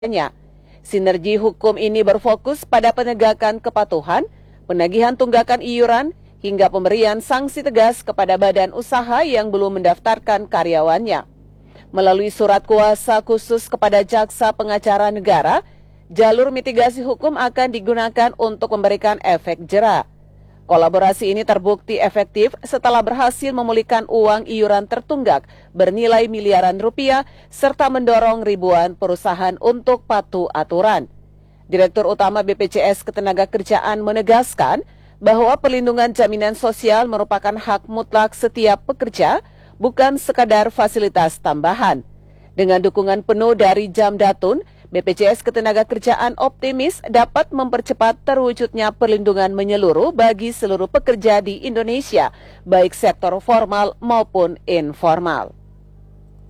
Sinergi hukum ini berfokus pada penegakan kepatuhan, penagihan tunggakan iuran, hingga pemberian sanksi tegas kepada badan usaha yang belum mendaftarkan karyawannya. Melalui surat kuasa khusus kepada jaksa pengacara negara, jalur mitigasi hukum akan digunakan untuk memberikan efek jera. Kolaborasi ini terbukti efektif setelah berhasil memulihkan uang iuran tertunggak bernilai miliaran rupiah serta mendorong ribuan perusahaan untuk patuh aturan. Direktur Utama BPJS Ketenagakerjaan menegaskan bahwa perlindungan jaminan sosial merupakan hak mutlak setiap pekerja, bukan sekadar fasilitas tambahan. Dengan dukungan penuh dari Jamdatun, BPJS Ketenagakerjaan optimis dapat mempercepat terwujudnya perlindungan menyeluruh bagi seluruh pekerja di Indonesia, baik sektor formal maupun informal.